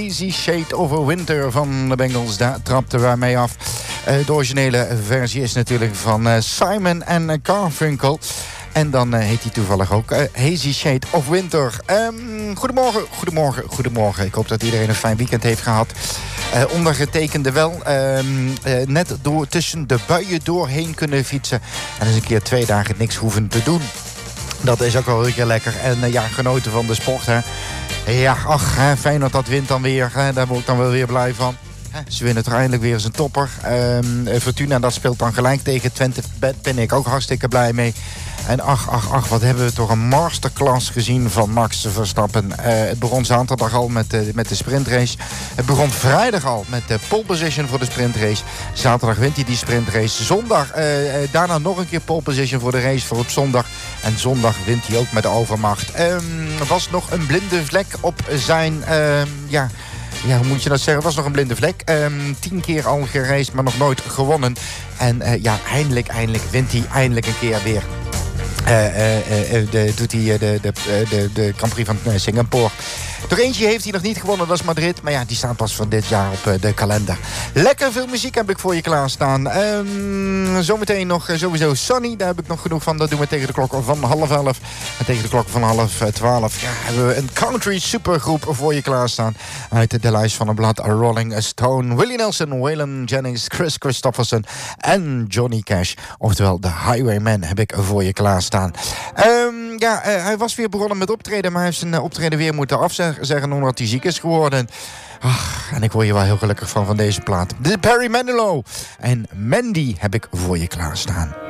Hazy Shade of a Winter van de Bengals. Daar trapten wij mee af. De originele versie is natuurlijk van Simon en Garfunkel. En dan heet hij toevallig ook Hazy Shade of Winter. Goedemorgen. Ik hoop dat iedereen een fijn weekend heeft gehad. Ondergetekende wel. Net tussen de buien doorheen kunnen fietsen. En eens een keer 2 dagen niks hoeven te doen. Dat is ook wel een keer lekker. En genoten van de sport. Hè. Ja, Feyenoord dat wint dan weer. Daar word ik dan wel weer blij van. Ze winnen toch eindelijk weer eens een topper. Fortuna dat speelt dan gelijk tegen Twente. Daar ben ik ook hartstikke blij mee. En wat hebben we toch een masterclass gezien van Max Verstappen. Het begon zaterdag al met de sprintrace. Het begon vrijdag al met de pole position voor de sprintrace. Zaterdag wint hij die sprintrace. Zondag daarna nog een keer pole position voor de race voor op zondag. En zondag wint hij ook met de overmacht. Er was nog een blinde vlek op zijn... hoe moet je dat zeggen? Het was nog een blinde vlek. 10 keer al geraced, maar nog nooit gewonnen. En eindelijk wint hij eindelijk een keer weer. Doet hij de Grand Prix van Singapore. Er eentje heeft hij nog niet gewonnen, dat is Madrid. Maar die staat pas van dit jaar op de kalender. Lekker veel muziek heb ik voor je klaarstaan. Zometeen nog sowieso Sunny. Daar heb ik nog genoeg van. Dat doen we tegen de klok van 11:30. En tegen de klok van 11:12 hebben we een country supergroep voor je klaarstaan. Uit de lijst van het blad Rolling Stone. Willie Nelson, Waylon Jennings, Chris Christopherson en Johnny Cash. Oftewel de Highwayman heb ik voor je klaarstaan. Hij was weer begonnen met optreden, maar hij heeft zijn optreden weer moeten afzeggen omdat hij ziek is geworden. En ik word hier wel heel gelukkig van deze plaat. De Barry Manilow en Mandy heb ik voor je klaarstaan.